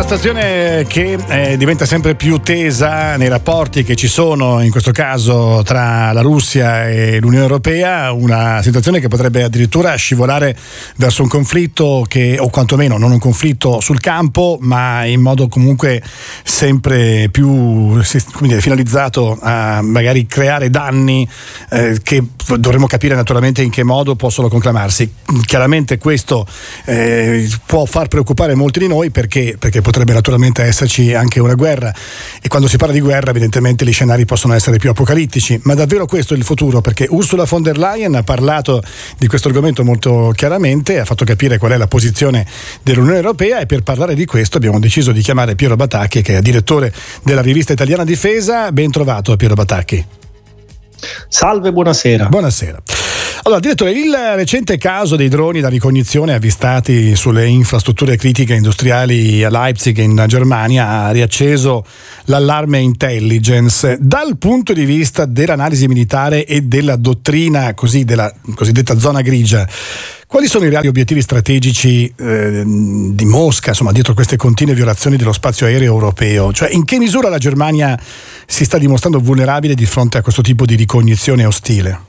situazione che diventa sempre più tesa nei rapporti che ci sono, in questo caso tra la Russia e l'Unione Europea, una situazione che potrebbe addirittura scivolare verso un conflitto o quantomeno non un conflitto sul campo, ma in modo comunque sempre più finalizzato a magari creare danni che dovremo capire naturalmente in che modo possono conclamarsi. Chiaramente questo può far preoccupare molti di noi perché potrebbe naturalmente esserci anche una guerra, e quando si parla di guerra evidentemente gli scenari possono essere più apocalittici, ma davvero questo è il futuro? Perché Ursula von der Leyen ha parlato di questo argomento molto chiaramente, ha fatto capire qual è la posizione dell'Unione Europea, e per parlare di questo abbiamo deciso di chiamare Piero Batacchi, che è direttore della rivista italiana Difesa. Ben trovato Piero Batacchi. Salve, buonasera. Buonasera. Allora, direttore, il recente caso dei droni da ricognizione avvistati sulle infrastrutture critiche industriali a Leipzig in Germania ha riacceso l'allarme intelligence. Dal punto di vista dell'analisi militare e della dottrina della cosiddetta zona grigia, quali sono i reali obiettivi strategici di Mosca, insomma, dietro queste continue violazioni dello spazio aereo europeo? Cioè, in che misura la Germania si sta dimostrando vulnerabile di fronte a questo tipo di ricognizione ostile?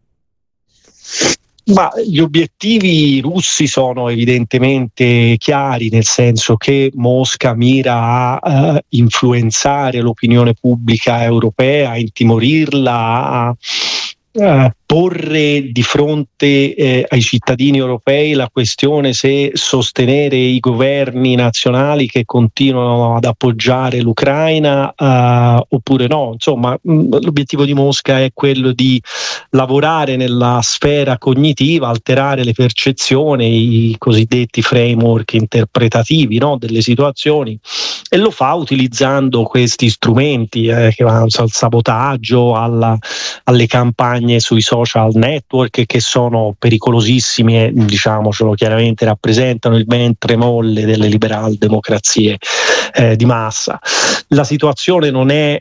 Ma gli obiettivi russi sono evidentemente chiari, nel senso che Mosca mira a influenzare l'opinione pubblica europea, a intimorirla, a porre di fronte ai cittadini europei la questione se sostenere i governi nazionali che continuano ad appoggiare l'Ucraina oppure no. Insomma, l'obiettivo di Mosca è quello di lavorare nella sfera cognitiva, alterare le percezioni, i cosiddetti framework interpretativi, no, delle situazioni, e lo fa utilizzando questi strumenti che vanno dal sabotaggio alle campagne sui social network, che sono pericolosissimi e, diciamocelo chiaramente, rappresentano il ventre molle delle liberal democrazie di massa. La situazione non è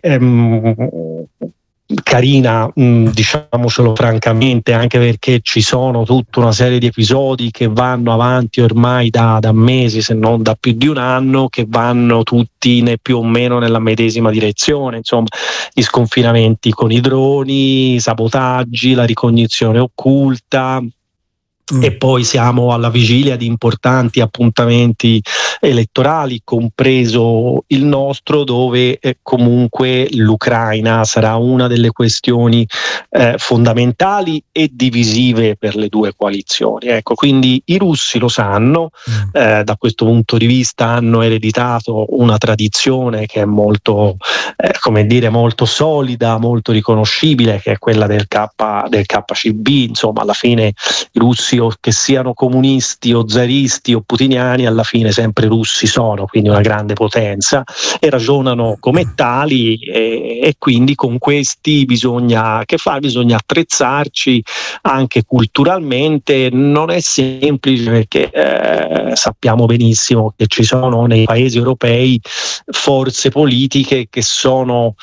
carina, diciamocelo francamente, anche perché ci sono tutta una serie di episodi che vanno avanti ormai da mesi, se non da più di un anno, che vanno tutti né più o meno nella medesima direzione. Insomma, gli sconfinamenti con i droni, i sabotaggi, la ricognizione occulta. E poi siamo alla vigilia di importanti appuntamenti elettorali, compreso il nostro, dove comunque l'Ucraina sarà una delle questioni fondamentali e divisive per le due coalizioni. Ecco, quindi i russi lo sanno, da questo punto di vista hanno ereditato una tradizione che è molto, molto solida, molto riconoscibile, che è quella del KGB. Insomma, alla fine i russi, o che siano comunisti o zaristi o putiniani, alla fine sempre russi sono, quindi una grande potenza, e ragionano come tali, e quindi con questi bisogna attrezzarci anche culturalmente. Non è semplice, perché sappiamo benissimo che ci sono nei paesi europei forze politiche che sono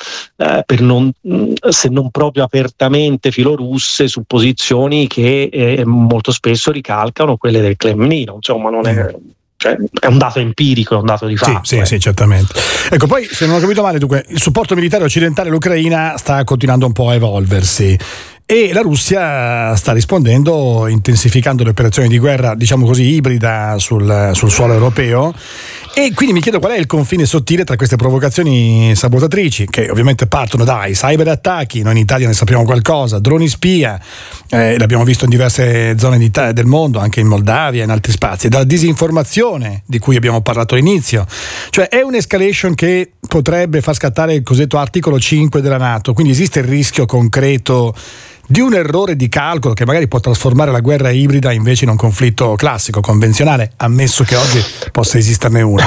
se non proprio apertamente filorusse, su posizioni che molto spesso ricalcano quelle del Cremlino. Insomma, non è, è un dato empirico, è un dato di fatto. Sì, certamente. Ecco, poi, se non ho capito male, dunque, il supporto militare occidentale all'Ucraina sta continuando un po' a evolversi, e la Russia sta rispondendo intensificando le operazioni di guerra, diciamo così, ibrida sul suolo europeo. E quindi mi chiedo qual è il confine sottile tra queste provocazioni sabotatrici, che ovviamente partono dai cyberattacchi, noi in Italia ne sappiamo qualcosa, droni spia, l'abbiamo visto in diverse zone del mondo, anche in Moldavia e in altri spazi, dalla disinformazione di cui abbiamo parlato all'inizio. Cioè, è un'escalation che potrebbe far scattare il cosiddetto articolo 5 della NATO, quindi esiste il rischio concreto di un errore di calcolo che magari può trasformare la guerra ibrida invece in un conflitto classico, convenzionale, ammesso che oggi possa esisterne uno.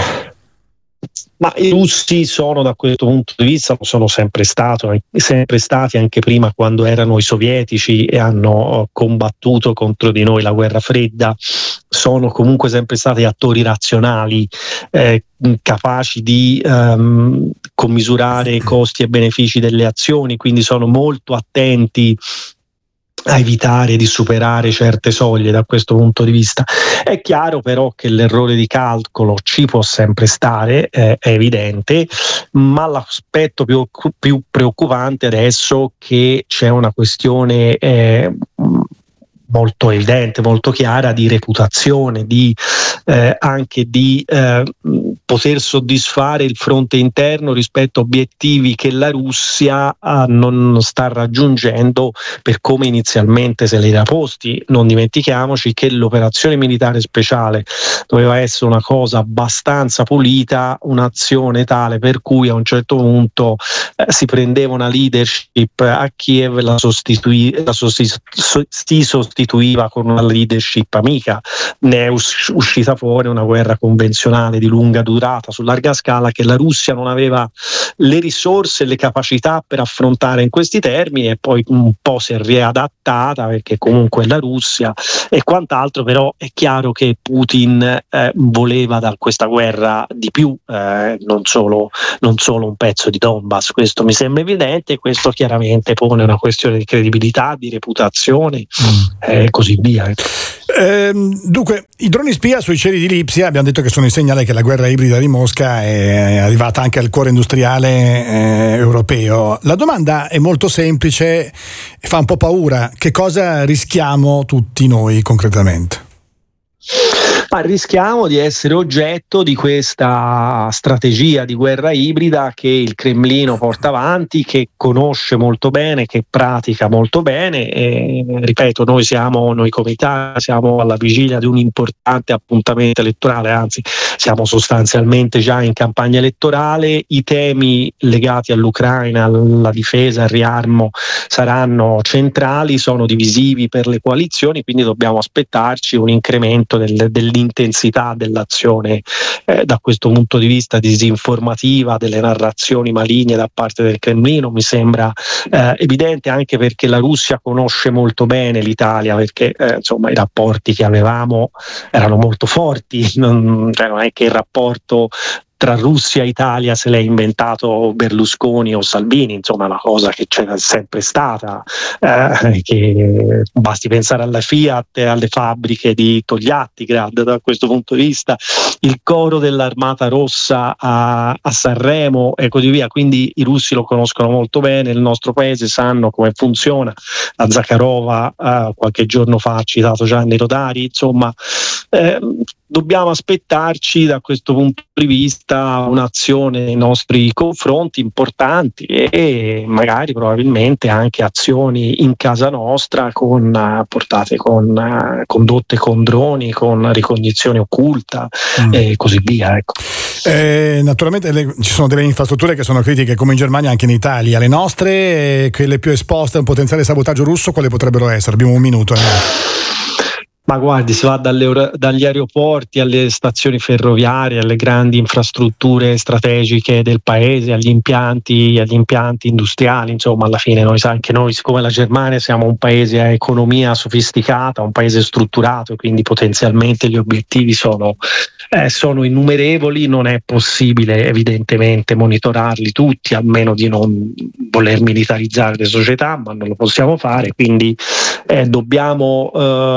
Ma i russi sono, da questo punto di vista, sono sempre stati anche prima, quando erano i sovietici e hanno combattuto contro di noi la guerra fredda, sono comunque sempre stati attori razionali, capaci di commisurare costi e benefici delle azioni, quindi sono molto attenti a evitare di superare certe soglie da questo punto di vista. È chiaro però che l'errore di calcolo ci può sempre stare, è evidente, ma l'aspetto più preoccupante adesso è che c'è una questione molto evidente, molto chiara di reputazione, anche di poter soddisfare il fronte interno rispetto a obiettivi che la Russia non sta raggiungendo per come inizialmente se li era posti. Non dimentichiamoci che l'operazione militare speciale doveva essere una cosa abbastanza pulita, un'azione tale per cui a un certo punto si prendeva una leadership a Kiev e si sostituiva con una leadership amica. Ne è uscita fuori una guerra convenzionale di lunga durata su larga scala che la Russia non aveva le risorse e le capacità per affrontare in questi termini, e poi un po' si è riadattata perché comunque la Russia e quant'altro. Però è chiaro che Putin voleva da questa guerra di più, non solo un pezzo di Donbass, questo mi sembra evidente, e questo chiaramente pone una questione di credibilità, di reputazione e così via. Dunque, i droni spia sui cieli di Lipsia abbiamo detto che sono il segnale che la guerra ibrida di Mosca è arrivata anche al cuore industriale europeo. La domanda è molto semplice e fa un po' paura: che cosa rischiamo tutti noi concretamente? Ma rischiamo di essere oggetto di questa strategia di guerra ibrida che il Cremlino porta avanti, che conosce molto bene, che pratica molto bene, e ripeto, noi come Italia siamo alla vigilia di un importante appuntamento elettorale, anzi siamo sostanzialmente già in campagna elettorale. I temi legati all'Ucraina, alla difesa, al riarmo saranno centrali, sono divisivi per le coalizioni, quindi dobbiamo aspettarci un incremento dell'intensità dell'azione da questo punto di vista disinformativa, delle narrazioni maligne da parte del Cremlino. Mi sembra evidente, anche perché la Russia conosce molto bene l'Italia, perché insomma i rapporti che avevamo erano molto forti, non è che il rapporto tra Russia e Italia se l'è inventato Berlusconi o Salvini, insomma è una cosa che c'è sempre stata, che basti pensare alla Fiat e alle fabbriche di Togliattigrad. Da questo punto di vista il coro dell'Armata Rossa a Sanremo e così via, quindi i russi lo conoscono molto bene, il nostro paese sanno come funziona. La Zakharova qualche giorno fa ha citato Gianni Rodari, insomma dobbiamo aspettarci da questo punto di vista un'azione nei nostri confronti importanti, e magari probabilmente anche azioni in casa nostra portate condotte con droni, con ricognizione occulta e così via, ecco. Naturalmente ci sono delle infrastrutture che sono critiche, come in Germania anche in Italia. Le nostre, quelle più esposte a un potenziale sabotaggio russo, quali potrebbero essere? Abbiamo un minuto. Ma guardi, si va dagli aeroporti alle stazioni ferroviarie, alle grandi infrastrutture strategiche del paese, agli impianti industriali. Insomma, alla fine anche noi, siccome la Germania siamo un paese a economia sofisticata, un paese strutturato, quindi potenzialmente gli obiettivi sono innumerevoli. Non è possibile evidentemente monitorarli tutti, a meno di non voler militarizzare le società, ma non lo possiamo fare, quindi dobbiamo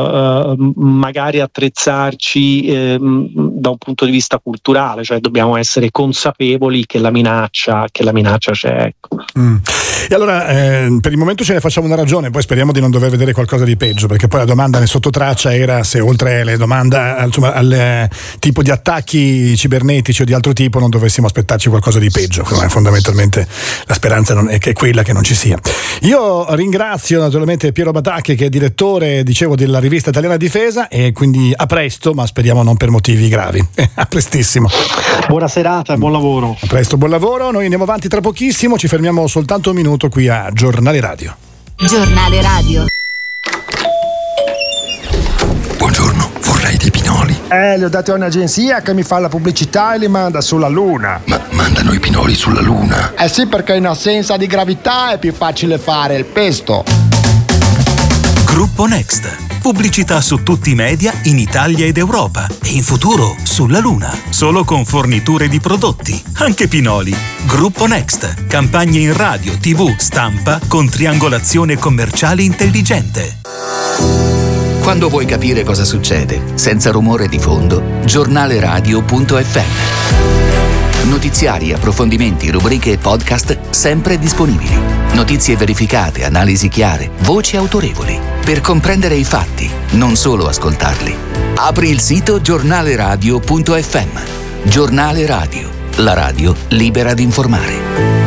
magari attrezzarci da un punto di vista culturale, cioè dobbiamo essere consapevoli che la minaccia c'è, ecco. E allora per il momento ce ne facciamo una ragione, poi speriamo di non dover vedere qualcosa di peggio, perché poi la domanda nel sottotraccia era se oltre alle domande al tipo di attacchi cibernetici o di altro tipo non dovessimo aspettarci qualcosa di peggio. Fondamentalmente la speranza non è che è quella che non ci sia. Io ringrazio naturalmente Piero Batacchi, che è direttore, dicevo, della rivista Italiana Difesa, e quindi a presto, ma speriamo non per motivi gravi. A prestissimo. Buona serata e buon lavoro. A presto, buon lavoro. Noi andiamo avanti tra pochissimo, ci fermiamo soltanto un minuto qui a Giornale Radio. Giornale Radio. Buongiorno, vorrei dei pinoli. Li ho dati a un'agenzia che mi fa la pubblicità e li manda sulla Luna. Ma mandano i pinoli sulla Luna? Eh sì, perché in assenza di gravità è più facile fare il pesto. Gruppo Next. Pubblicità su tutti i media in Italia ed Europa e in futuro sulla Luna. Solo con forniture di prodotti. Anche Pinoli. Gruppo Next. Campagne in radio, TV, stampa con triangolazione commerciale intelligente. Quando vuoi capire cosa succede, senza rumore di fondo, giornaleradio.fm. Notiziari, approfondimenti, rubriche e podcast sempre disponibili. Notizie verificate, analisi chiare, voci autorevoli. Per comprendere i fatti, non solo ascoltarli. Apri il sito giornaleradio.fm. Giornale Radio, la radio libera di informare.